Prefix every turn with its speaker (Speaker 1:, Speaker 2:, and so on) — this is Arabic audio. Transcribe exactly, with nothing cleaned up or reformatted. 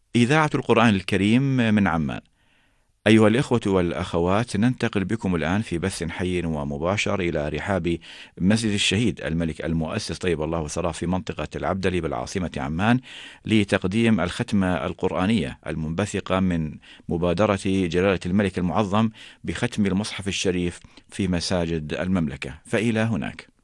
Speaker 1: إذاعة القرآن الكريم من عمان. أيها الإخوة والأخوات، ننتقل بكم الآن في بث حي ومباشر إلى رحاب مسجد الشهيد الملك المؤسس طيب الله ثراه في منطقة العبدلي بالعاصمة عمان، لتقديم الختمة القرآنية المنبثقة من مبادرة جلالة الملك المعظم بختم المصحف الشريف في مساجد المملكة. فإلى هناك.